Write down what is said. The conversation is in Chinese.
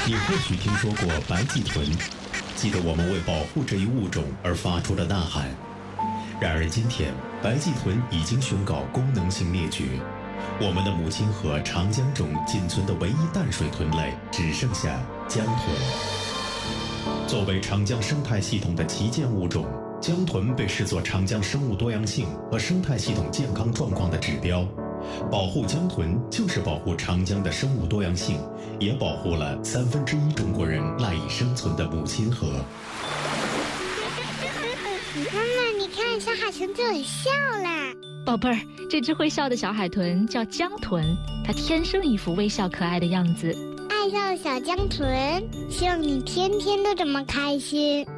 你或许听说过白鳍豚，记得我们为保护这一物种而发出的呐喊。然而今天，白鳍豚已经宣告功能性灭绝，我们的母亲河长江中仅存的唯一淡水豚类只剩下江豚。作为长江生态系统的旗舰物种，江豚被视作长江生物多样性和生态系统健康状况的指标。保护江豚就是保护长江的生物多样性，也保护了1/3中国人赖以生存的母亲河。 妈妈，你看，小海豚就有笑啦。 宝贝儿，这只会笑的小海豚叫江豚，它天生一副微笑可爱的样子。 爱笑的小江豚，希望你天天都这么开心。